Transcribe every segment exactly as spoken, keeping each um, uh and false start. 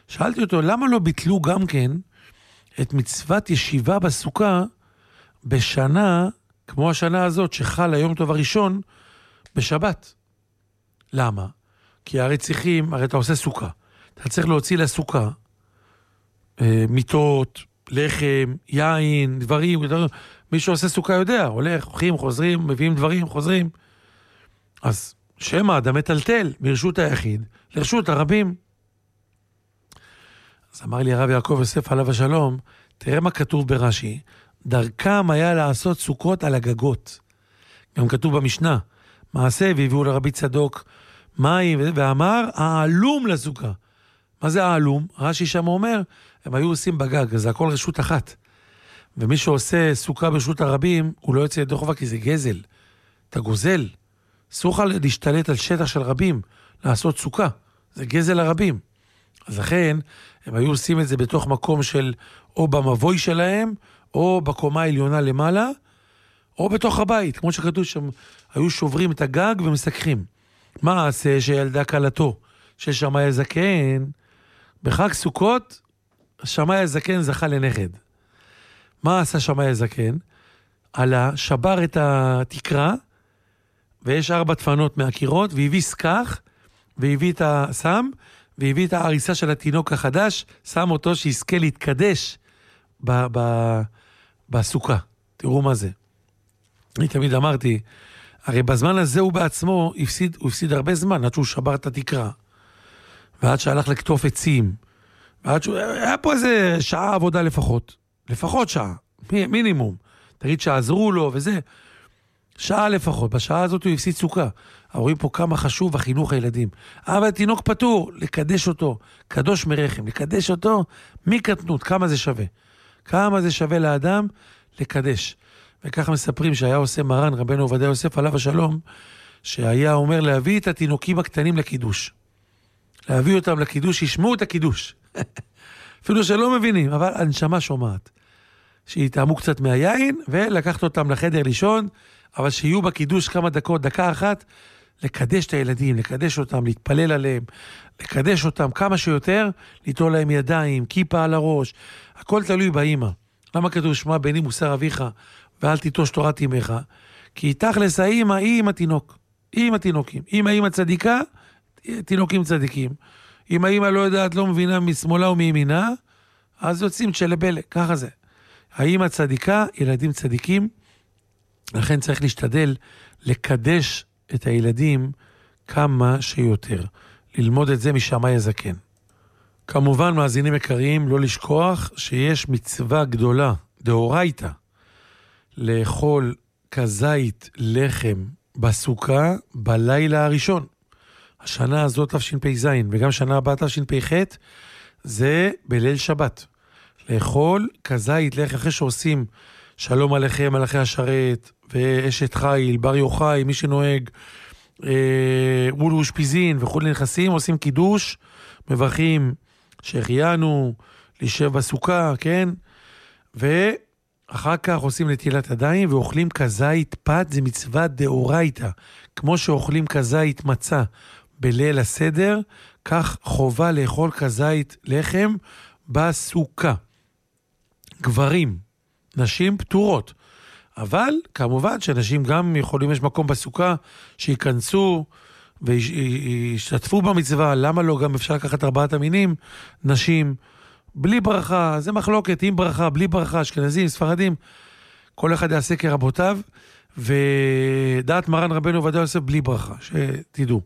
שאלתי אותו, למה לא ביטלו גם כן את מצוות ישיבה בסוכה בשנה, כמו השנה הזאת, שחל היום טוב הראשון, בשבת? למה? כי הרי צריכים, הרי אתה עושה סוכה, אתה צריך להוציא לסוכה, אה, מיטות, לחם, יין, דברים, דברים. מי שעושה סוכה יודע, הולך, הולכים, חוזרים, מביאים דברים, חוזרים. אז שם האדם מטלטל מרשות היחיד לרשות הרבים. אז אמר לי הרב יעקב יוסף עליו השלום, תראה מה כתוב ברש"י, דרכם היה לעשות סוכות על הגגות. גם כתוב במשנה, מעשה והביאו לרבי צדוק מים, ואמר, העלום לסוכה. מה זה העלום? רש"י שם אומר, הם היו עושים בגג, זה הכל רשות אחת. ומי שעושה סוכה ברשות הרבים, הוא לא יוצא ידי חובה, כי זה גזל. אתה גוזל. אסור לך להשתלט על שטח של רבים, לעשות סוכה. זה גזל הרבים. אז לכן, הם היו עושים את זה בתוך מקום של, או במבוי שלהם, או בקומה העליונה למעלה, או בתוך הבית, כמו שכתוב שם, היו שוברים את הגג ומסככים. מה עשה שילדה קלתו של שמאי הזקן? בחג סוכות, שמאי הזקן זכה לנכד. מה עשה שמאי הזקן? עלה, שבר את התקרה, ויש ארבע דפנות מהקירות, והביא סכך, והביא את הסם, והביא את ההריסה של התינוק החדש, שם אותו שיזכה להתקדש ב- ב- בסוכה. תראו מה זה. אני תמיד אמרתי, הרי בזמן הזה הוא בעצמו הפסיד, הוא הפסיד הרבה זמן, עד שהוא שבר את התקרה, ועד שהלך לכתוב עצים, ועד שהוא, היה פה איזה שעה עבודה לפחות, לפחות שעה, מינימום. תגיד שעזרו לו וזה, שעה לפחות, בשעה הזאת הוא הפסיד סוכה. רואים פה כמה חשוב החינוך הילדים. אבל תינוק פטור, לקדש אותו, קדוש מרחם, לקדש אותו מקטנות, כמה זה שווה. כמה זה שווה לאדם לקדש. וככה מספרים שהיה עושה מרן רבנו עובדיה יוסף עליו השלום, שהיה אומר להביא את התינוקים הקטנים לקידוש. להביא אותם לקידוש, ישמעו את הקידוש. אפילו שלא מבינים, אבל הנשמה שומעת. שיתאמו קצת מהיין, ולקחת אותם לחדר לישון, אבל שיהיו בקידוש כמה דקות, דקה אחת, לקדש את הילדים, לקדש אותם, להתפלל עליהם, לקדש אותם כמה שיותר, ליטול להם ידיים, כיפה על הראש, הכל תלוי באמא. למה כתוב שמע בני מוסר אביך, ואל תיטוש תורת אמך? כי תכלס האמא היא עם התינוק, היא עם התינוקים. אם האמא צדיקה, תינוקים צדיקים. אם האמא לא יודעת, לא מבינה משמאלה ומימינה, אז יוצאים צ'לבלה, ככה זה. האמא צדיקה, ילדים צדיקים, לכן צריך להשתדל לקדש את הילדים כמה שיותר. ללמוד את זה משמאי הזקן. כמובן, מאזינים יקרים, לא לשכוח שיש מצווה גדולה, דאורייתא, לאכול כזית לחם בסוכה בלילה הראשון. השנה הזאת תשפ"ז, וגם שנה הבאה תשפ"ח, זה בליל שבת. לאכול כזית לחם אחרי שעושים שלום עליכם, מלאכי השרת, ואשת חיל, בר יוחאי, מי שנוהג, מול אושפיזין וכו' נכנסים, עושים קידוש, מברכים שהחיינו, להישב בסוכה, כן? ואחר כך עושים נטילת ידיים ואוכלים כזית פת, זה מצווה דאורייתא. כמו שאוכלים כזית מצה בליל הסדר, כך חובה לאכול כזית לחם בסוכה. גברים, נשים פטורות. אבל כמובן שנשים גם יכולים, יש מקום בסוכה שיכנסו וישתתפו במצווה. למה לא? גם אפשר לקחת ארבעת המינים, נשים בלי ברכה, זה מחלוקת, עם ברכה, בלי ברכה, אשכנזים, ספרדים, כל אחד יעשה כרבותיו, ודעת מרן רבנו עובדיה יוסף בלי ברכה, שתדעו.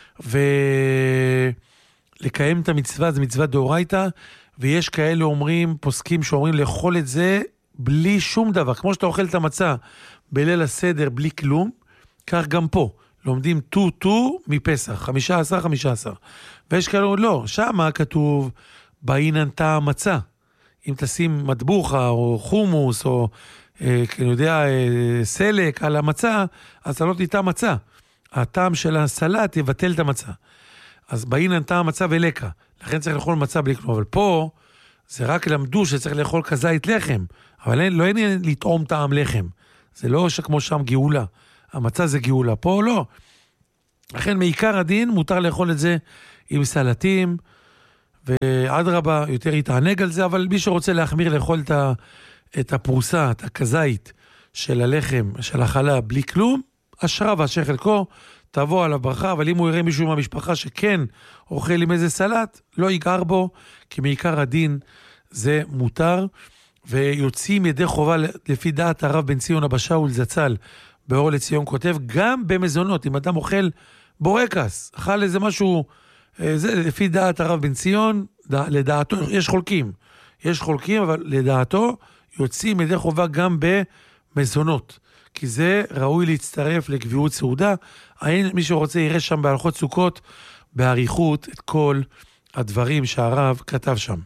ולקיים את המצווה, זה מצווה דאורייתא, ויש כאלה אומרים, פוסקים שאומרים לאכול את זה בלי שום דבר, כמו שאתה אוכל את המצה בליל הסדר בלי כלום, כך גם פה, לומדים טו טו מפסח, חמישה עשר, חמישה עשר. ויש כאלה אומרים, לא, שמה כתוב, באינן טעם מצה. אם תשים מטבוחה או חומוס או, אה, אני יודע, אה, סלק על המצה, אז אתה לא תיטע מצה. הטעם של הסלט יבטל את המצה. אז באינן טעם מצה ולקה. לכן צריך לאכול מצה בלי כלום. אבל פה, זה רק למדו שצריך לאכול כזית לחם. אבל אין, לא אין לטעום טעם לחם. זה לא שכמו שם גאולה. המצה זה גאולה. פה לא. לכן מעיקר הדין מותר לאכול את זה עם סלטים, ועד רבה יותר יתענג על זה, אבל מי שרוצה להחמיר לאכול את, ה, את הפרוסה, את הכזית של הלחם, של החלה, בלי כלום, אשרה ואשר חלקו, תבוא עליו ברכה, אבל אם הוא יראה מישהו מהמשפחה שכן אוכל עם איזה סלט, לא ייגר בו, כי מעיקר הדין זה מותר, ויוצאים ידי חובה לפי דעת הרב בן ציון אבא שאול זצ"ל, באור לציון כותב, גם במזונות, אם אדם אוכל בורקס, אכל איזה משהו, זה לפי דעת הרב בן ציון, לדעתו, יש חולקים, יש חולקים, אבל לדעתו יוצאים ידי חובה גם במזונות, כי זה ראוי להצטרף לקביעות סעודה. האין מי שרוצה יראה שם בהלכות סוכות, בעריכות את כל הדברים שהרב כתב שם.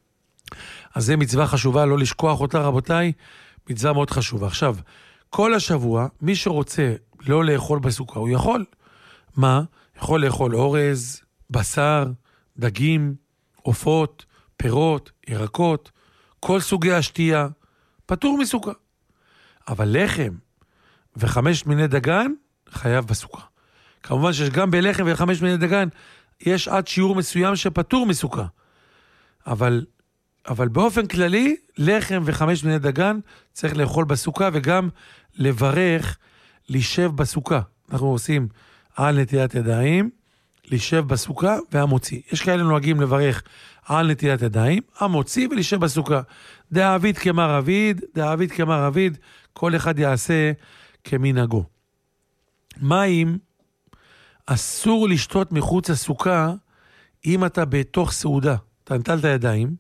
אז זה מצווה חשובה, לא לשכוח אותה רבותיי, מצווה מאוד חשובה. עכשיו, כל השבוע, מי שרוצה לא לאכול בסוכה, הוא יכול. מה? יכול לאכול אורז, בשר, דגים, עופות, פירות, ירקות, כל סוגי השתייה, פטור מסוכה. אבל לחם וחמש מיני דגן, חייב בסוכה. כמובן שיש גם בלחם וחמש מיני דגן, יש עד שיעור מסוים שפטור מסוכה. אבל, אבל באופן כללי, לחם וחמש מיני דגן צריך לאכול בסוכה, וגם לברך, להישב בסוכה. אנחנו עושים על נטילת ידיים, להישב בסוכה והמוציא. יש כאלה נוהגים לברך על נטילת ידיים, המוציא ולהישב בסוכה. דאביד כמר אביד, דאביד כמר אביד, כל אחד יעשה כמנהגו. מים, אסור לשתות מחוץ הסוכה, אם אתה בתוך סעודה. אתה נטלת ידיים,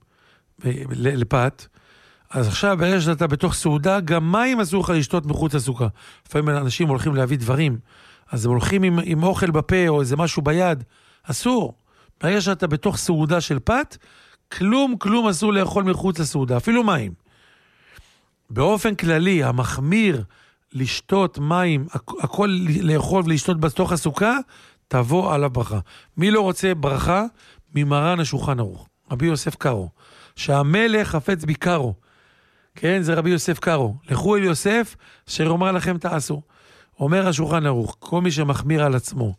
לפת, אז עכשיו ברגע שאתה בתוך סעודה, גם מים אסור לך לשתות מחוץ הסוכה. לפעמים אנשים הולכים להביא דברים, אז הם הולכים עם, עם אוכל בפה או איזה משהו ביד, אסור. ברגע שאתה בתוך סעודה של פת, כלום כלום אסור לאכול מחוץ לסעודה, אפילו מים. באופן כללי, המחמיר לשתות מים, הכל לאכול ולשתות בתוך הסוכה, תבוא עליו ברכה. מי לא רוצה ברכה? ממרן השולחן ערוך, רבי יוסף קארו, שהמלך חפץ ביקרו, כן, זה רבי יוסף קארו, לכו אל יוסף, אשר אומר לכם תעשו. אומר השולחן ערוך, כל מי שמחמיר על עצמו,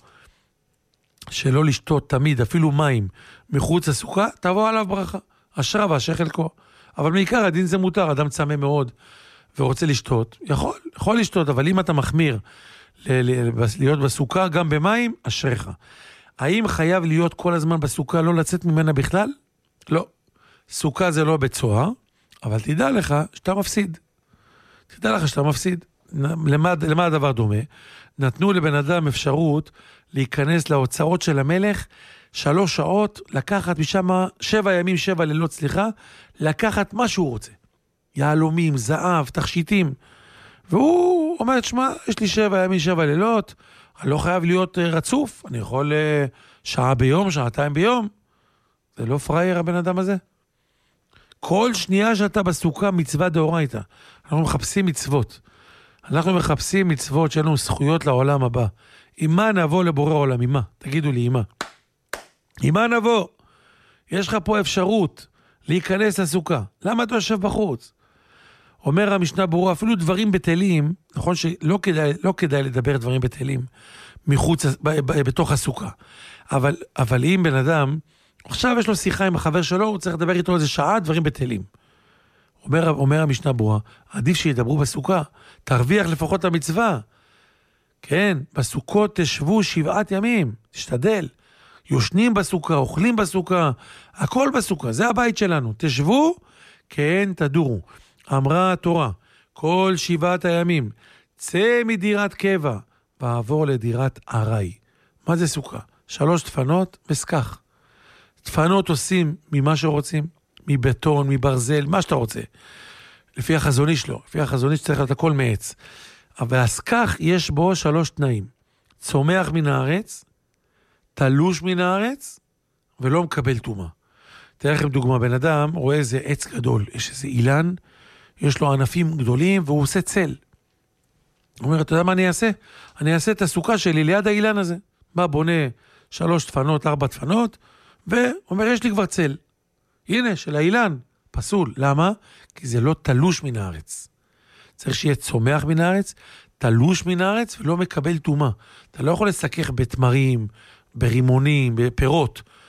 שלא לשתות תמיד, אפילו מים, מחוץ לסוכה, תבוא עליו ברכה, אשרה ואשר חלקו. אבל מעיקר הדין זה מותר, אדם צמא מאוד, ורוצה לשתות, יכול, יכול לשתות, אבל אם אתה מחמיר, להיות בסוכה, גם במים, אשריך. האם חייב להיות כל הזמן בסוכה, לא לצאת ממנה בכלל? לא. סוכה זה לא בצוהר, אבל תדע לך שאתה מפסיד. תדע לך שאתה מפסיד. למה, למה הדבר דומה? נתנו לבן אדם אפשרות להיכנס להוצאות של המלך, שלוש שעות, לקחת משם שבע ימים, שבע לילות, סליחה, לקחת מה שהוא רוצה. יהלומים, זהב, תכשיטים. והוא אומר, שמה, יש לי שבע ימים, שבע לילות, אני לא חייב להיות רצוף, אני יכול שעה ביום, שעתיים ביום. זה לא פרייר הבן אדם הזה? כל שנייה שאתה בסוכה מצווה דאורייתא. אנחנו מחפשים מצוות. אנחנו מחפשים מצוות שאין לנו זכויות לעולם הבא. עם מה נבוא לבורא עולם? עם מה? תגידו לי, עם מה? עם מה נבוא? יש לך פה אפשרות להיכנס לסוכה. למה אתה יושב בחוץ? אומר המשנה ברורה, אפילו דברים בטלים, נכון שלא כדאי, לא כדאי לדבר דברים בטלים מחוץ, ב, ב, בתוך הסוכה. אבל, אבל אם בן אדם, עכשיו יש לו שיחה עם החבר שלו, הוא צריך לדבר איתו איזה שעה, דברים בטלים. אומר, אומר המשנה ברורה, עדיף שידברו בסוכה, תרוויח לפחות את המצווה. כן, בסוכות תשבו שבעת ימים, תשתדל. יושנים בסוכה, אוכלים בסוכה, הכל בסוכה, זה הבית שלנו. תשבו, כן תדורו. אמרה התורה, כל שבעת הימים, צא מדירת קבע, ועבור לדירת ארעי. מה זה סוכה? שלוש תפנות, מסכך. תפנות עושים ממה שרוצים, מבטון, מברזל, מה שאתה רוצה. לפי החזוני שלו, לפי החזוני שצריך להיות הכל מעץ. אבל הסכך יש בו שלוש תנאים. צומח מן הארץ, תלוש מן הארץ, ולא מקבל תומה. תראה לכם דוגמה, בן אדם רואה איזה עץ גדול, יש איזה אילן, יש לו ענפים גדולים, והוא עושה צל. הוא אומר, אתה יודע מה אני אעשה? אני אעשה את הסוכה שלי ליד האילן הזה. בא, בונה שלוש תפנות, ארבע תפנות, ואומר, יש לי כבר צל. הנה, של האילן, פסול. למה? כי זה לא תלוש מן הארץ. צריך שיהיה צומח מן הארץ, תלוש מן הארץ, ולא מקבל תומה. אתה לא יכול לסכך בתמרים, ברימונים, בפירות.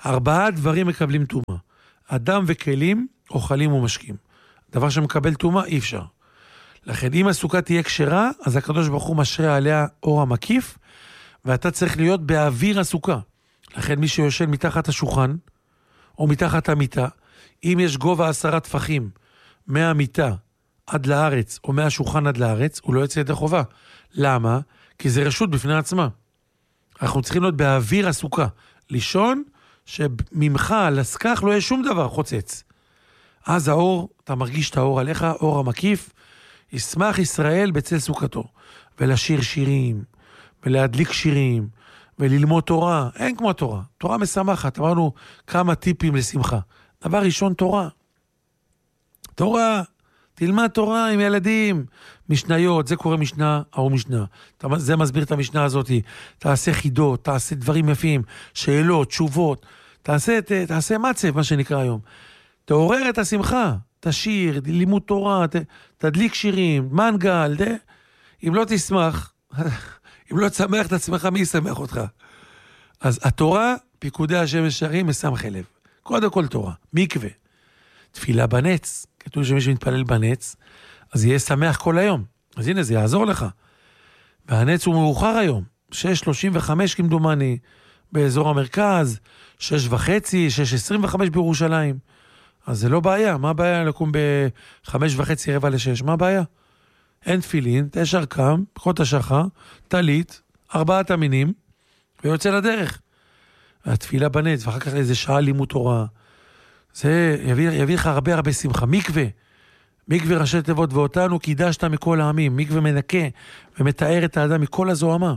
ארבעה דברים מקבלים טומאה. אדם וכלים, אוכלים ומשקים. דבר שמקבל טומאה, אי אפשר. לכן, אם הסוכה תהיה כשרה, אז הקדוש ברוך הוא משרה עליה אור המקיף, ואתה צריך להיות באוויר הסוכה. לכן, מי שיושן מתחת השולחן, או מתחת המיטה, אם יש גובה עשרה טפחים, מהמיטה עד לארץ, או מהשולחן עד לארץ, הוא לא יצא ידי חובה. למה? כי זה רשות בפני עצמה. אנחנו צריכים להיות באוויר הסוכה. לישון, שממך לסכך לא יהיה שום דבר חוצץ. אז האור, אתה מרגיש את האור עליך, אור המקיף, ישמח ישראל בצל סוכתו. ולשיר שירים, ולהדליק שירים, וללמוד תורה. אין כמו התורה. תורה משמחת. אמרנו כמה טיפים לשמחה. דבר ראשון, תורה. תורה. תלמד תורה עם ילדים. משניות, זה קורא משנה, ההוא משנה. זה מסביר את המשנה הזאת. תעשה חידות, תעשה דברים יפים, שאלות, תשובות. תעשה, ת, תעשה מצב, מה שנקרא היום. תעורר את השמחה. תשיר, לימוד תורה, ת, תדליק שירים, מנגל. ת... אם לא תשמח, אם לא תשמח את עצמך, מי ישמח אותך? אז התורה, פיקודי השם ישרים, משמחי לב. קודם כל תורה, מקווה. תפילה בנץ, כתוב שמי שמתפלל בנץ, אז יהיה שמח כל היום. אז הנה, זה יעזור לך. והנץ הוא מאוחר היום, שש שלושים וחמש כמדומני, באזור המרכז, שש וחצי, שש עשרים וחמש בירושלים. אז זה לא בעיה, מה הבעיה לקום בחמש וחצי רבע לשש? מה הבעיה? אין תפילין, תשע קם, פחות השחר, תלית, ארבעת המינים, ויוצא לדרך. והתפילה בנץ, ואחר כך איזה שעה לימוד תורה, זה יביא, יביא לך הרבה הרבה שמחה. מקווה, מקווה ראשי תיבות, ואותנו קידשת מכל העמים, מקווה מנקה ומתאר את האדם מכל הזוהמה.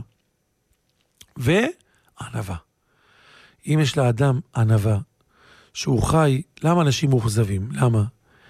וענווה. אם יש לאדם ענווה, שהוא חי, למה אנשים מאוכזבים? למה?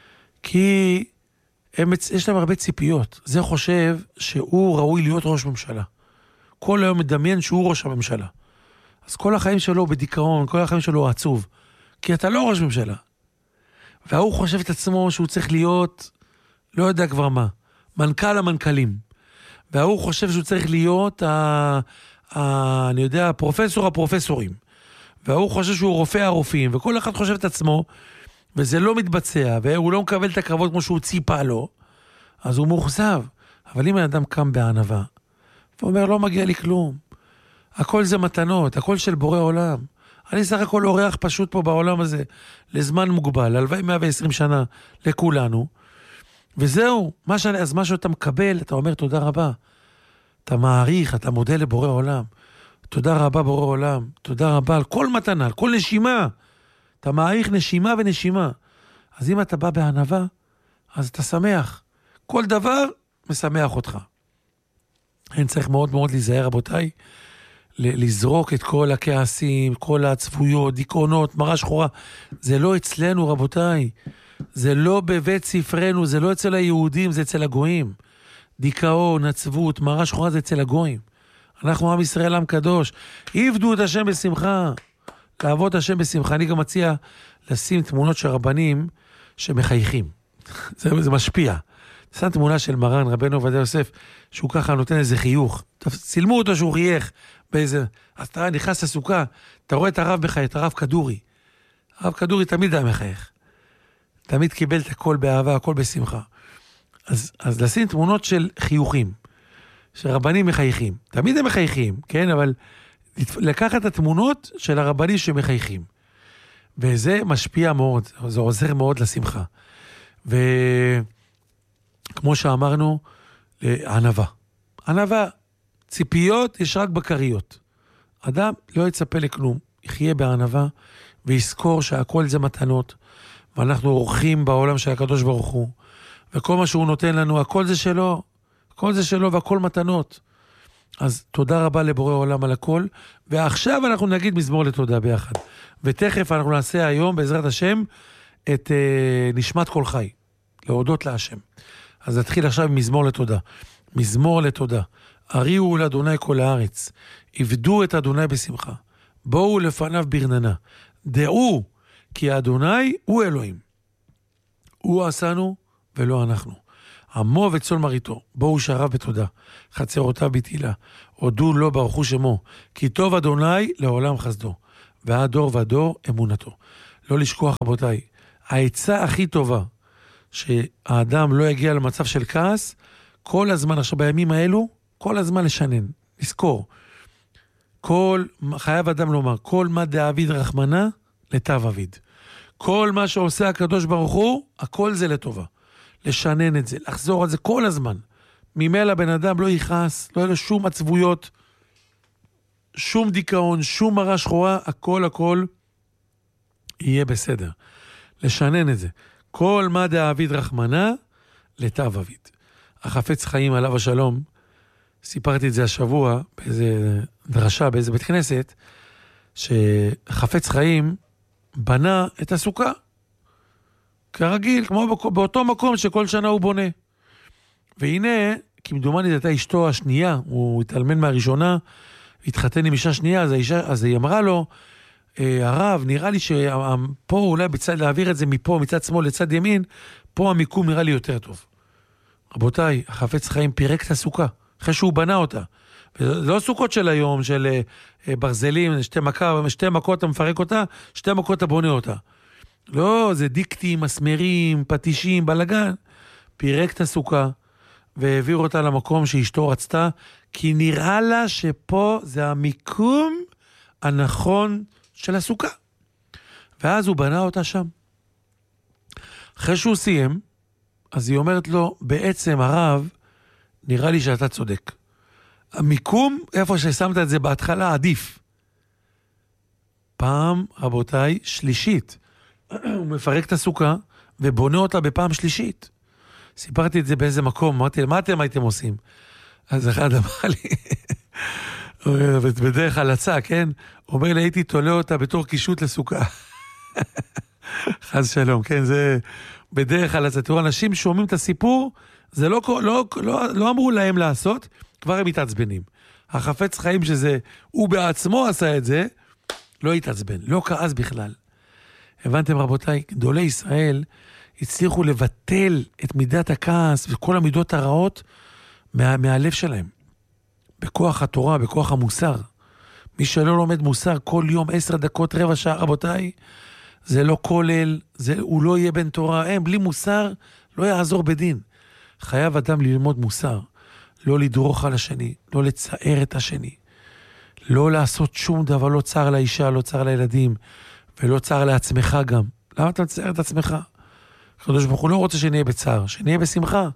כי הם, יש להם הרבה ציפיות. זה חושב שהוא ראוי להיות ראש ממשלה. כל היום מדמיין שהוא ראש הממשלה. אז כל החיים שלו בדיכאון, כל החיים שלו עצוב. כי אתה לא ראש ממשלה. והוא חושב את עצמו שהוא צריך להיות, לא יודע כבר מה, מנכ"ל המנכ"לים. והוא חושב שהוא צריך להיות, ה, ה, אני יודע, פרופסור הפרופסורים. והוא חושב שהוא רופא הרופאים, וכל אחד חושב את עצמו, וזה לא מתבצע, והוא לא מקבל את הקרבות כמו שהוא ציפה לו, אז הוא מאוכזב. אבל אם האדם קם בענווה, ואומר, לא מגיע לי כלום, הכל זה מתנות, הכל של בורא עולם, אני סך הכל אורח פשוט פה בעולם הזה, לזמן מוגבל, הלוואי מאה ועשרים שנה לכולנו, וזהו, מה שאני, אז מה שאתה מקבל, אתה אומר תודה רבה, אתה מעריך, אתה מודה לבורא עולם, תודה רבה בורא עולם, תודה רבה על כל מתנה, על כל נשימה, אתה מעריך נשימה ונשימה, אז אם אתה בא בענווה, אז אתה שמח, כל דבר משמח אותך. אין צריך מאוד מאוד להיזהר רבותיי, לזרוק את כל הכעסים, כל העצבויות, דיכאונות, מראה שחורה. זה לא אצלנו, רבותיי. זה לא בבית ספרנו, זה לא אצל היהודים, זה אצל הגויים. דיכאון, עצבות, מראה שחורה זה אצל הגויים. אנחנו עם ישראל עם קדוש. עבדו את השם בשמחה. לעבוד את השם בשמחה. אני גם מציע לשים תמונות של רבנים שמחייכים. זה, זה משפיע. שם תמונה של מרן, רבנו עובדיה יוסף, שהוא ככה נותן איזה חיוך. צילמו אותו שהוא חייך. באיזה, אז אתה נכנס לסוכה, אתה רואה את הרב מחייך, את הרב כדורי. הרב כדורי תמיד היה מחייך. תמיד קיבל את הכל באהבה, הכל בשמחה. אז, אז לשים תמונות של חיוכים, שרבנים מחייכים. תמיד הם מחייכים, כן? אבל לקחת את התמונות של הרבנים שמחייכים. וזה משפיע מאוד, זה עוזר מאוד לשמחה. וכמו שאמרנו, ענווה. ענווה. ציפיות יש רק בקריות. אדם לא יצפה לכלום, יחיה בענווה ויזכור שהכל זה מתנות, ואנחנו אורחים בעולם של הקדוש ברוך הוא, וכל מה שהוא נותן לנו, הכל זה שלו, הכל זה שלו והכל מתנות. אז תודה רבה לבורא עולם על הכל, ועכשיו אנחנו נגיד מזמור לתודה ביחד. ותכף אנחנו נעשה היום בעזרת השם את אה, נשמת כל חי, להודות להשם. אז נתחיל עכשיו עם מזמור לתודה. מזמור לתודה. הריעו לאדוני כל הארץ, עבדו את אדוני בשמחה, בואו לפניו ברננה, דעו כי האדוני הוא אלוהים, הוא עשנו ולא אנחנו, עמו וצאן מרעיתו, בואו שעריו בתודה, חצרותיו בתהילה, הודו לו ברכו שמו, כי טוב אדוני לעולם חסדו, ועד דור ודור אמונתו. לא לשכוח, רבותיי, העצה הכי טובה, שהאדם לא יגיע למצב של כעס, כל הזמן, עכשיו בימים האלו, כל הזמן לשנן, לזכור. כל, חייב אדם לומר, כל מה דאביד רחמנה, לטב אביד. כל מה שעושה הקדוש ברוך הוא, הכל זה לטובה. לשנן את זה, לחזור על זה כל הזמן. ממילא בן אדם לא יכעס, לא יהיה לו שום עצבויות, שום דיכאון, שום מראה שחורה, הכל הכל יהיה בסדר. לשנן את זה. כל מה דאביד רחמנה, לטב אביד. החפץ חיים עליו השלום, סיפרתי את זה השבוע, באיזה דרשה, באיזה בית כנסת, שחפץ חיים בנה את הסוכה. כרגיל, כמו באותו מקום שכל שנה הוא בונה. והנה, כמדומני, הייתה אשתו השנייה, הוא התאלמן מהראשונה, התחתן עם אישה שנייה, אז, האישה, אז היא אמרה לו, הרב, נראה לי שפה אולי בצד, להעביר את זה מפה, מצד שמאל לצד ימין, פה המיקום נראה לי יותר טוב. רבותיי, החפץ חיים פירק את הסוכה, אחרי שהוא בנה אותה. וזה לא סוכות של היום, של ברזלים, שתי, מכה, שתי מכות אתה מפרק אותה, שתי מכות אתה בונה אותה. לא, זה דיקטים, מסמרים, פטישים, בלגן. פירק את הסוכה, והעביר אותה למקום שאשתו רצתה, כי נראה לה שפה זה המיקום הנכון של הסוכה. ואז הוא בנה אותה שם. אחרי שהוא סיים, אז היא אומרת לו, בעצם הרב, נראה לי שאתה צודק. המיקום, איפה ששמת את זה בהתחלה, עדיף. פעם, רבותיי, שלישית. הוא מפרק את הסוכה, ובונה אותה בפעם שלישית. סיפרתי את זה באיזה מקום, אמרתי, מה אתם הייתם עושים? אז אחד אמר לי, בדרך הלצה, כן? אומר לי, הייתי תולה אותה בתור קישוט לסוכה. חס שלום, כן? זה בדרך הלצה. תראו, אנשים שומעים את הסיפור, זה לא, לא, לא, לא אמרו להם לעשות, כבר הם מתעצבנים. החפץ חיים שזה, הוא בעצמו עשה את זה, לא התעצבן, לא כעס בכלל. הבנתם רבותיי, גדולי ישראל הצליחו לבטל את מידת הכעס וכל המידות הרעות מה, מהלב שלהם. בכוח התורה, בכוח המוסר. מי שלא לומד מוסר כל יום עשר דקות, רבע שעה, רבותיי, זה לא כולל, זה, הוא לא יהיה בן תורה. הם, בלי מוסר לא יעזור בדין. חייב אדם ללמוד מוסר. לא לדרוך על השני, לא לצער את השני. לא לעשות שום דבר, לא צער לאישה, לא צער לילדים, ולא צער לעצמך גם. למה אתה מצער את עצמך? הקדוש ברוך הוא לא רוצה שנהיה בצער, שנהיה בשמחה.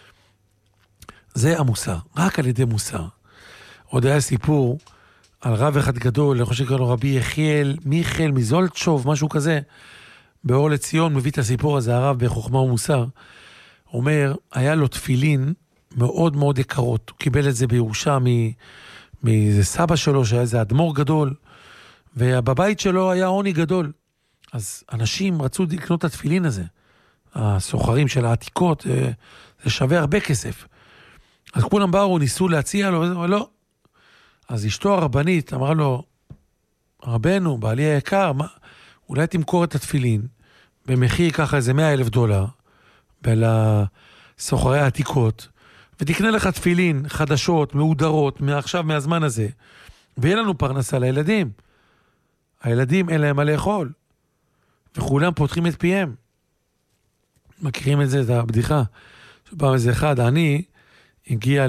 זה המוסר, רק על ידי מוסר. עוד היה סיפור על רב אחד גדול, אני חושב שקרא לו רבי יחיאל, מיכאל מזולטשוב, משהו כזה, באור לציון, מביא את הסיפור הזה, הרב בחוכמה ומוסר, אומר, היה לו תפילין מאוד מאוד יקרות, הוא קיבל את זה בירושה מאיזה סבא שלו, שהיה איזה אדמו"ר גדול, ובבית שלו היה עוני גדול, אז אנשים רצו לקנות את התפילין הזה, הסוחרים של העתיקות, זה שווה הרבה כסף. אז כולם באו, ניסו להציע לו, אבל לא. אז אשתו הרבנית אמרה לו, רבנו, בעלי היקר, מה, אולי תמכור את התפילין, במחיר ככה איזה מאה אלף דולר, ולסוחרי העתיקות, ותקנה לך תפילין חדשות, מהודרות, מעכשיו, מהזמן הזה, ויהיה לנו פרנסה לילדים. הילדים אין להם מה לאכול, וכולם פותחים את פיהם. מכירים את זה, את הבדיחה. שבא איזה אחד, אני הגיע ל...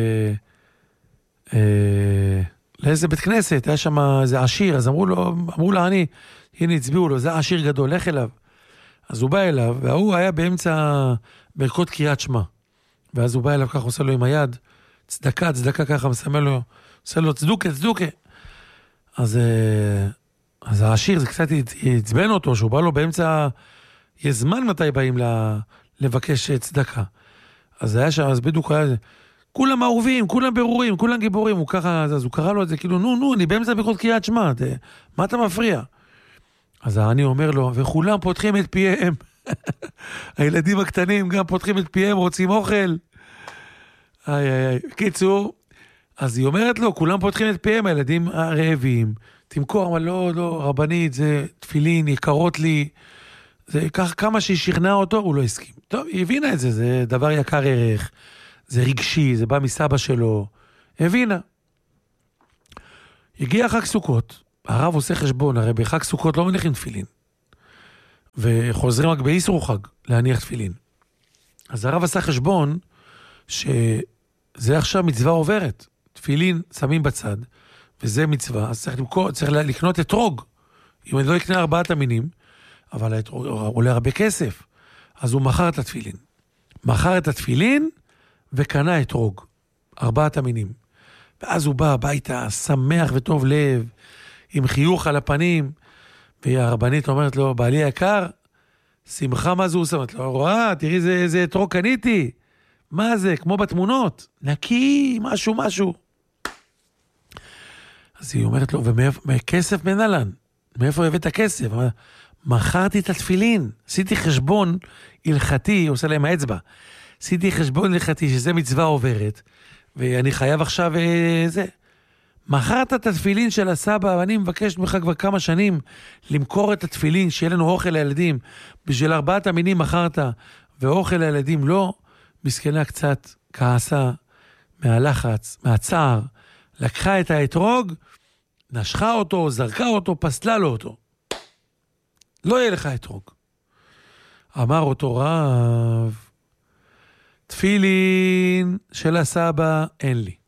אה... לאיזה בית כנסת, היה שם איזה עשיר, אז אמרו לו, אמרו לה, אני, הנה הצביעו לו, זה עשיר גדול, לך אליו. אז הוא בא אליו, והוא היה באמצע ברכות קריאת שמע. ואז הוא בא אליו, ככה עושה לו עם היד, צדקה, צדקה ככה, מסמל לו, עושה לו צדוקה, צדוקה. אז, אז העשיר, זה קצת הצבן אותו, שהוא בא לו באמצע, יש זמן מתי באים לבקש צדקה. אז היה שם, אז בדיוק היה, כולם אהובים, כולם ברורים, כולם גיבורים, הוא ככה, אז הוא קרא לו את זה, כאילו, נו, נו, אני באמצע ברכות קריאת שמע, מה אתה מפריע? אז אני אומר לו, וכולם פותחים את פיהם, הילדים הקטנים גם פותחים את פיהם, רוצים אוכל. איי, איי, איי. קיצור, אז היא אומרת לו, כולם פותחים את פיהם, הילדים הרעבים, תמכור, אבל לא, לא, רבנית, זה תפילין, יקרות לי, זה כך כמה שהיא שכנעה אותו, הוא לא הסכים. טוב, היא הבינה את זה, זה דבר יקר ערך, זה רגשי, זה בא מסבא שלו, הבינה. הגיע חג סוכות, הרב עושה חשבון, הרי בחג סוכות לא מניחים תפילין. וחוזרים רק באיסור חג להניח תפילין. אז הרב עשה חשבון שזה עכשיו מצווה עוברת. תפילין שמים בצד, וזה מצווה, אז צריך, למכור, צריך לקנות אתרוג. אם אני לא אקנה ארבעת המינים, אבל האתרוג עולה הרבה כסף, אז הוא מכר את התפילין. מכר את התפילין וקנה אתרוג, ארבעת המינים. ואז הוא בא הביתה, שמח וטוב לב, עם חיוך על הפנים, והרבנית אומרת לו, בעלי היקר, שמחה מה זה הוא שמת לו, רואה, תראי איזה, איזה אתרוג קניתי, מה זה, כמו בתמונות, נקי, משהו, משהו. אז היא אומרת לו, ומכסף מנהלן, מאיפה הבאת הכסף? מכרתי את התפילין, עשיתי חשבון הלכתי, עושה להם האצבע, עשיתי חשבון הלכתי שזה מצווה עוברת, ואני חייב עכשיו אה, זה. מכרת את התפילין של הסבא, ואני מבקש ממך כבר כמה שנים למכור את התפילין, שיהיה לנו אוכל לילדים, בשביל ארבעת המינים מכרת, ואוכל לילדים לא, מסכנה קצת כעסה מהלחץ, מהצער, לקחה את האתרוג, נשכה אותו, זרקה אותו, פסלה לו אותו. לא יהיה לך אתרוג. אמר אותו רב, תפילין של הסבא אין לי.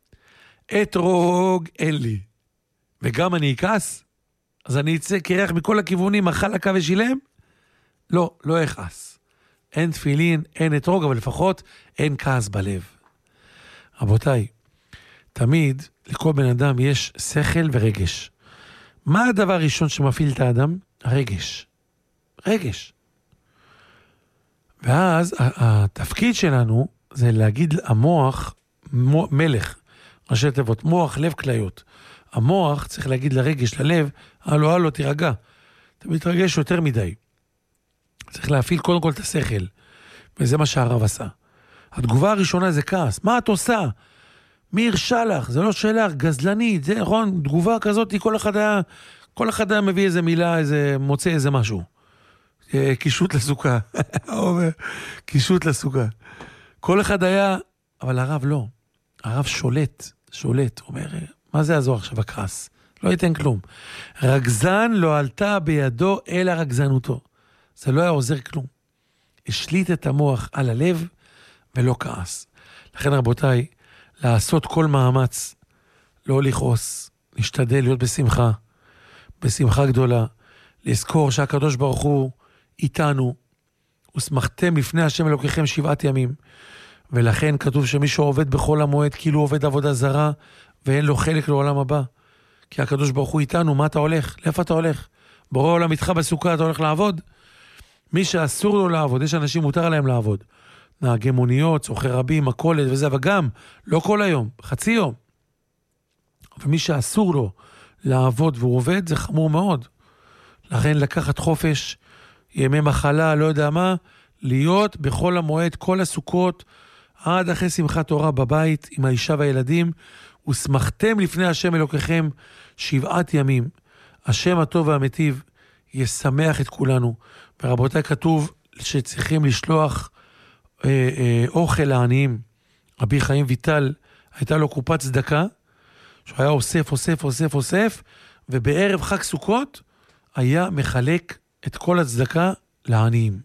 אתרוג אין לי. וגם אני אכעס? אז אני אצא קרח מכל הכיוונים, אכל הקו ושילם? לא, לא אכעס. אין תפילין, אין אתרוג, אבל לפחות אין כעס בלב. רבותיי, תמיד לכל בן אדם יש שכל ורגש. מה הדבר הראשון שמפעיל את האדם? הרגש. רגש. ואז התפקיד שלנו זה להגיד המוח, מלך, ראשי תיבות, מוח, לב, כליות. המוח צריך להגיד לרגש, ללב, הלו, הלו, תירגע. אתה מתרגש יותר מדי. צריך להפעיל קודם כל את השכל. וזה מה שהרב עשה. התגובה הראשונה זה כעס. מה את עושה? מי הרשה לך? זה לא שלך, גזלנית. זה נכון, תגובה כזאת, כל אחד היה, כל אחד היה מביא איזה מילה, איזה, מוצא איזה משהו. קישוט לסוכה. קישוט לסוכה. כל אחד היה, אבל הרב לא. הרב שולט, שולט. אומר, מה זה יעזור עכשיו הכעס? לא ייתן כלום. רגזן לא עלתה בידו אלא רגזנותו. זה לא היה עוזר כלום. השליט את המוח על הלב ולא כעס. לכן רבותיי, לעשות כל מאמץ, לא לכעוס, להשתדל להיות בשמחה, בשמחה גדולה, לזכור שהקדוש ברוך הוא איתנו, ושמחתם לפני השם אלוקיכם שבעת ימים, ולכן כתוב שמישהו עובד בכל המועד, כאילו עובד עבודה זרה, ואין לו חלק לעולם הבא. כי הקדוש ברוך הוא איתנו, מה אתה הולך? לאיפה אתה הולך? בורא עולם איתך בסוכה, אתה הולך לעבוד? מי שאסור לו לעבוד, יש אנשים מותר להם לעבוד. נהגי מוניות, צורכי רבים, מכולת וזה, וגם, לא כל היום, חצי יום. ומי שאסור לו לעבוד והוא עובד, זה חמור מאוד. לכן לקחת חופש, ימי מחלה, לא יודע מה, להיות בכל המועד, כל הסוכות, עד אחרי שמחת תורה בבית, עם האישה והילדים, ושמחתם לפני השם אלוקיכם שבעת ימים. השם הטוב והמטיב ישמח את כולנו. ורבותיי, כתוב שצריכים לשלוח אה, אה, אוכל לעניים. רבי חיים ויטל, הייתה לו קופת צדקה, שהוא היה אוסף, אוסף, אוסף, אוסף, ובערב חג סוכות היה מחלק את כל הצדקה לעניים.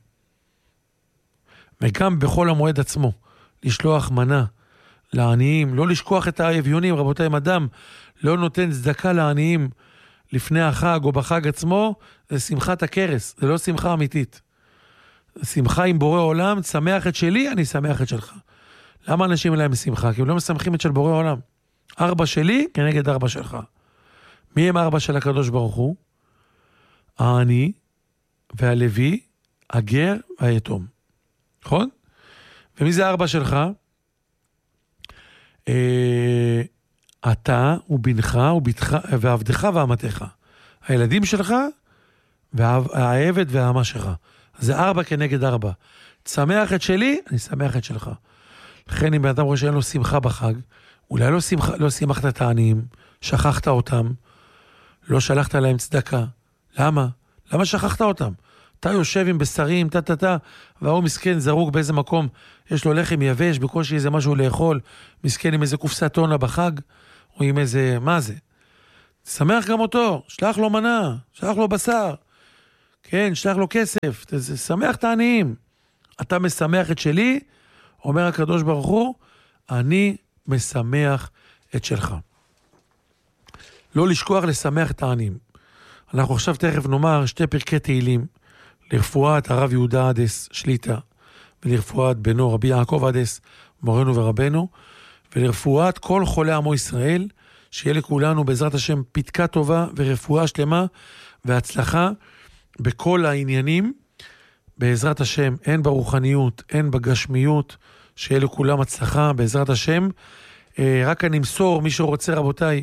וגם בכל המועד עצמו, לשלוח מנה לעניים, לא לשכוח את האביונים. רבותיי, אם אדם לא נותן צדקה לעניים לפני החג או בחג עצמו, זה שמחת הכרס, זה לא שמחה אמיתית. שמחה עם בורא עולם, שמח את שלי, אני שמח את שלך. למה אנשים אליהם שמחה? כי הם לא משמחים את של בורא עולם. ארבע שלי כנגד ארבע שלך. מי הם ארבע של הקדוש ברוך הוא? העני והלוי, הגר והיתום. נכון? ומי זה ארבע שלך? אה, אתה ובנך ובתך, ועבדך ועמתך. הילדים שלך והעבד והאמה שלך. זה ארבע כנגד ארבע. תשמח את שלי, אני שמח את שלך. לכן אם אדם רואה שאין לו שמחה בחג, אולי לא, שמח, לא שמחת את העניים, שכחת אותם, לא שלחת להם צדקה. למה? למה שכחת אותם? אתה יושב עם בשרים, טה-טה-טה, והוא מסכן זרוק באיזה מקום, יש לו לחם יבש, בקושי איזה משהו לאכול, מסכן עם איזה קופסת טונה בחג, או עם איזה, מה זה? שמח גם אותו, שלח לו מנה, שלח לו בשר, כן, שלח לו כסף, שמח את העניים. אתה משמח את שלי, אומר הקדוש ברוך הוא, אני משמח את שלך. לא לשכוח לשמח את העניים. אנחנו עכשיו תכף נאמר שתי פרקי תהילים, לרפואת הרב יהודה עדס שליטה, ולרפואת בנו רבי יעקב עדס, מורנו ורבנו, ולרפואת כל חולי עמו ישראל, שיהיה לכולנו בעזרת השם פתקה טובה ורפואה שלמה והצלחה בכל העניינים, בעזרת השם, הן ברוחניות, הן בגשמיות, שיהיה לכולם הצלחה בעזרת השם. רק אני אמסור, מי שרוצה רבותיי,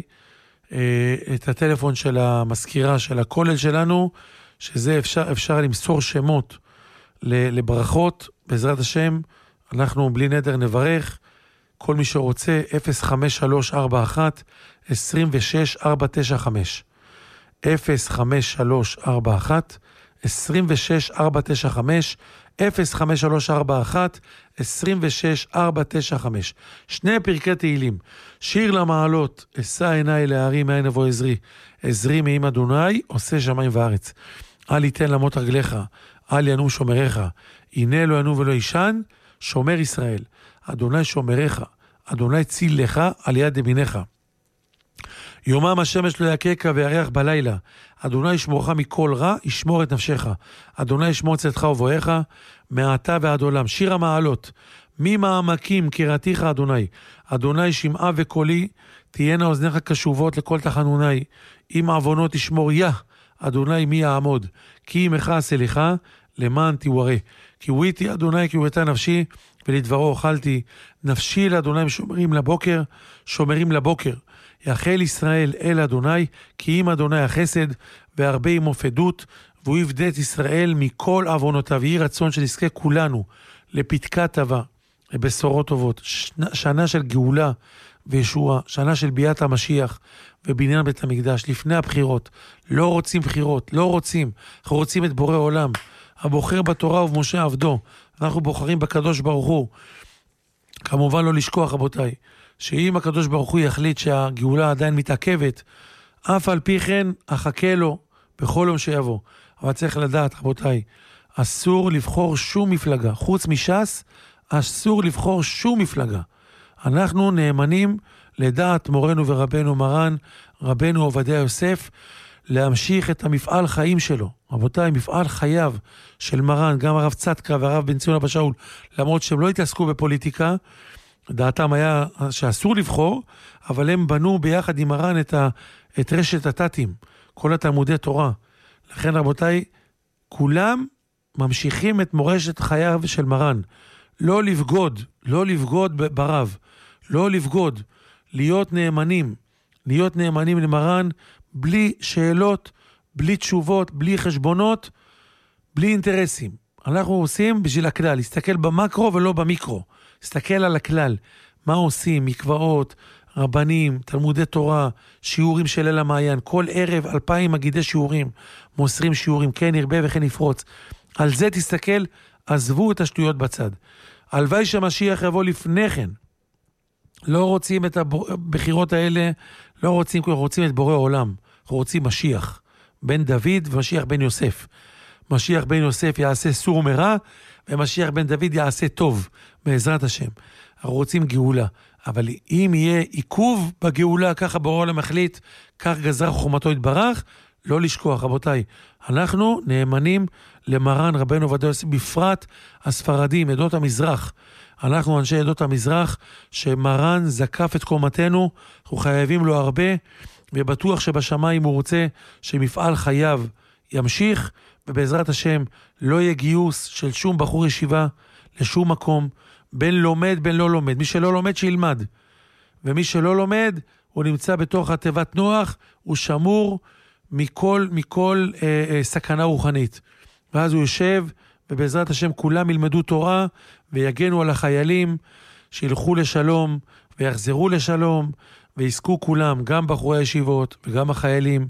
את הטלפון של המזכירה של הכולל שלנו, שזה אפשר, אפשר למסור שמות לברכות, בעזרת השם, אנחנו בלי נדר נברך, כל מי שרוצה, אפס חמש שלוש ארבע אחת עשרים ושש ארבע תשע חמש, אפס חמש שלוש ארבע אחת עשרים ושש ארבע תשע חמש, אפס חמש שלוש ארבע אחת עשרים ושש ארבע תשע חמש. שני פרקי תהילים, שיר למעלות, אשא עיניי להרים מאין אבוא עזרי, עזרי מעם אדוני עושה שמיים וארץ. אל יתן למות רגליך, אל ינום שומריך, הנה לא ינום ולא ישן, שומר ישראל. אדוני שומריך, אדוני ציל לך על יד ימינך. יומם השמש לא יקקה וירח בלילה, אדוני ישמורך מכל רע, ישמור את נפשך. אדוני ישמור צאתך ובואך, מעתה ועד עולם. שיר המעלות, ממעמקים קראתיך אדוני, אדוני שמעה וקולי, תהיינה אוזניך קשובות לכל תחנוני, אם עוונות תשמור יה, אדוני מי יעמוד, כי עמך הסליחה, למען תיוורא. כי וויתי אדוני כי וויתה נפשי, ולדברו אוכלתי, נפשי לאדוני שומרים לבוקר, שומרים לבוקר. יחל ישראל אל אדוני, כי אם אדוני החסד, והרבה עמו פדות, והוא יפדה את ישראל מכל עוונותיו. יהי רצון שנזכה כולנו לפתקה טובה, לבשורות טובות, שנה, שנה של גאולה וישועה, שנה של ביאת המשיח ובניין בית המקדש, לפני הבחירות. לא רוצים בחירות, לא רוצים, אנחנו רוצים את בורא עולם, הבוחר בתורה ובמשה עבדו, אנחנו בוחרים בקדוש ברוך הוא. כמובן לא לשכוח רבותיי, שאם הקדוש ברוך הוא יחליט שהגאולה עדיין מתעכבת, אף על פי כן אחכה לו בכל יום שיבוא. אבל צריך לדעת רבותיי, אסור לבחור שום מפלגה, חוץ מש"ס, אסור לבחור שום מפלגה. אנחנו נאמנים לדעת מורנו ורבנו מרן, רבנו עובדיה יוסף, להמשיך את המפעל חיים שלו. רבותיי, מפעל חייו של מרן, גם הרב צדקה והרב בן ציון אבא שאול, למרות שהם לא התעסקו בפוליטיקה, דעתם היה שאסור לבחור, אבל הם בנו ביחד עם מרן את, ה, את רשת התתים, כל התלמודי תורה. לכן רבותיי, כולם ממשיכים את מורשת חייו של מרן. לא לבגוד, לא לבגוד ברב, לא לבגוד, להיות נאמנים, להיות נאמנים למרן, בלי שאלות, בלי תשובות, בלי חשבונות, בלי אינטרסים. אנחנו עושים בשביל הכלל, להסתכל במקרו ולא במיקרו. להסתכל על הכלל, מה עושים, מקוואות, רבנים, תלמודי תורה, שיעורים של אל המעיין, כל ערב אלפיים מגידי שיעורים, מוסרים שיעורים, כן ירבה וכן יפרוץ. על זה תסתכל, עזבו את השטויות בצד. הלוואי שהמשיח יבוא לפני כן. לא רוצים את הבחירות האלה, לא רוצים, רוצים את בורא עולם. אנחנו רוצים משיח, בן דוד ומשיח בן יוסף. משיח בן יוסף יעשה סור מרע, ומשיח בן דוד יעשה טוב, בעזרת השם. אנחנו רוצים גאולה, אבל אם יהיה עיכוב בגאולה, ככה בורא עולם מחליט, כך גזר חוכמתו יתברך, לא לשכוח, רבותיי. אנחנו נאמנים למרן רבנו עובדיה יוסף, בפרט הספרדים, עדות המזרח. אנחנו אנשי עדות המזרח, שמרן זקף את קומתנו, אנחנו חייבים לו הרבה, ובטוח שבשמיים הוא רוצה שמפעל חייו ימשיך, ובעזרת השם לא יהיה גיוס של שום בחור ישיבה לשום מקום, בין לומד בין לא לומד. מי שלא לומד שילמד, ומי שלא לומד הוא נמצא בתוך התיבת נוח, הוא שמור מכל, מכל אה, אה, סכנה רוחנית. ואז הוא יושב, ובעזרת השם כולם ילמדו תורה, ויגנו על החיילים, שילכו לשלום, ויחזרו לשלום, ויזכו כולם, גם בחורי הישיבות, וגם החיילים,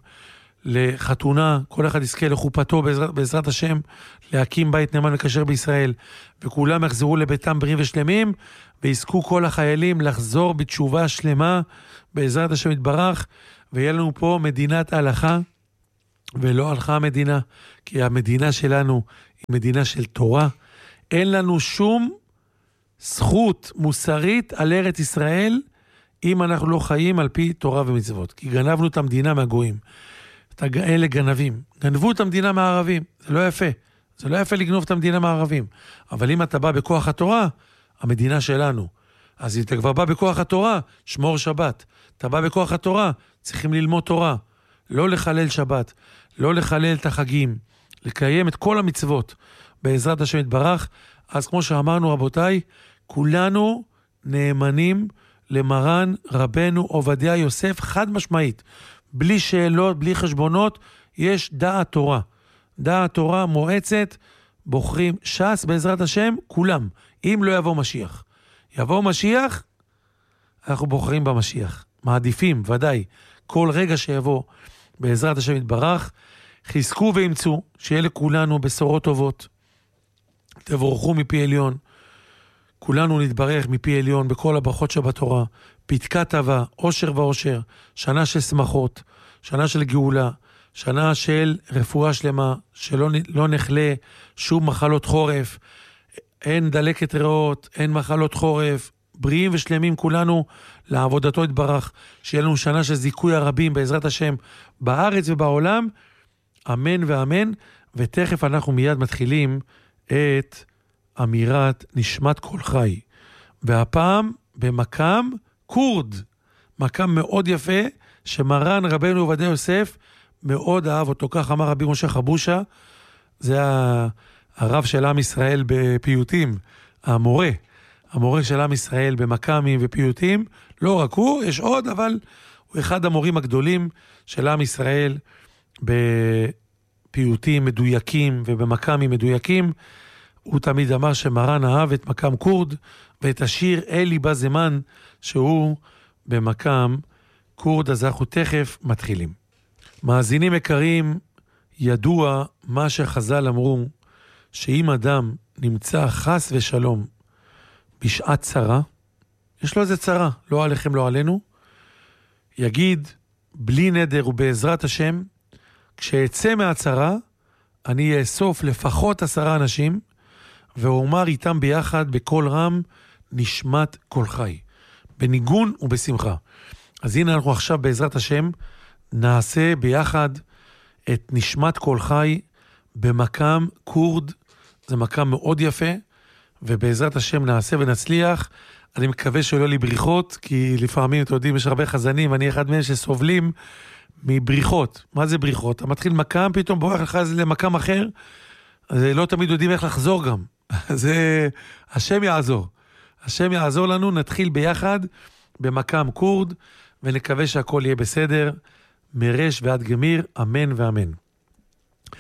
לחתונה, כל אחד יזכה לחופתו בעזרת, בעזרת השם, להקים בית נאמן וכשר בישראל, וכולם יחזרו לביתם בריאים ושלמים, ויזכו כל החיילים לחזור בתשובה שלמה, בעזרת השם יתברך, ויהיה לנו פה מדינת הלכה, ולא הלכה המדינה, כי המדינה שלנו היא מדינה של תורה. אין לנו שום זכות מוסרית על ארץ ישראל, אם אנחנו לא חיים על פי תורה ומצוות. כי גנבנו את המדינה מהגויים. אלה גנבים. גנבו את המדינה מהערבים. זה לא יפה. זה לא יפה לגנוב את המדינה מהערבים. אבל אם אתה בא בכוח התורה, המדינה שלנו. אז אם אתה כבר בא בכוח התורה, שמור שבת. אתה בא בכוח התורה, צריכים ללמוד תורה. לא לחלל שבת. לא לחלל את החגים. לקיים את כל המצוות. בעזרת השם יתברך. אז כמו שאמרנו רבותיי, כולנו נאמנים למרן רבנו עובדיה יוסף חד משמעית. בלי שאלות, בלי חשבונות, יש דעת תורה. דעת תורה מועצת, בוחרים ש"ס בעזרת השם, כולם. אם לא יבוא משיח. יבוא משיח, אנחנו בוחרים במשיח. מעדיפים, ודאי, כל רגע שיבוא בעזרת השם יתברך, חזקו ואמצו, שיהיה לכולנו בשורות טובות. תבורכו מפי עליון. כולנו נתברך מפי עליון בכל הברכות שבתורה. פתקה טובה, עושר ועושר, שנה של שמחות, שנה של גאולה, שנה של רפואה שלמה, שלא לא נחלה שום מחלות חורף, אין דלקת ריאות, אין מחלות חורף, בריאים ושלמים כולנו לעבודתו יתברך, שיהיה לנו שנה של זיכוי הרבים בעזרת השם בארץ ובעולם, אמן ואמן. ותכף אנחנו מיד מתחילים את אמירת נשמת כל חי, והפעם במקם קורד, מקם מאוד יפה, שמרן רבנו עובדיה יוסף מאוד אהב אותו. כך אמר רבי משה חבושה, זה הרב של עם ישראל בפיוטים, המורה, המורה של עם ישראל במקמים ופיוטים, לא רק הוא, יש עוד, אבל הוא אחד המורים הגדולים של עם ישראל בפיוטים מדויקים ובמקמים מדויקים. הוא תמיד אמר שמרן אהב את מקם קורד ואת השיר אלי בזמן שהוא במקם קורד. אז אנחנו תכף מתחילים. מאזינים יקרים, ידוע מה שחז"ל אמרו, שאם אדם נמצא חס ושלום בשעת צרה, יש לו איזה צרה, לא עליכם לא עלינו, יגיד בלי נדר ובעזרת השם, כשאצא מהצרה אני אאסוף לפחות עשרה אנשים ואומר איתם ביחד בכל רם נשמת כל חי, בניגון ובשמחה. אז הנה אנחנו עכשיו בעזרת השם נעשה ביחד את נשמת כל חי במקם קורד. זה מקם מאוד יפה, ובעזרת השם נעשה ונצליח. אני מקווה שלא לי בריחות, כי לפעמים אתם יודעים יש הרבה חזנים, אני אחד מהם שסובלים מבריחות. מה זה בריחות? אתה מתחיל מקם, פתאום בורח לך למקם אחר, אז לא תמיד יודעים איך לחזור גם. זה השם יעזור. השם יעזור לנו, נתחיל ביחד במקם קורד, ונקווה שהכל יהיה בסדר, מרש ועד גמיר, אמן ואמן.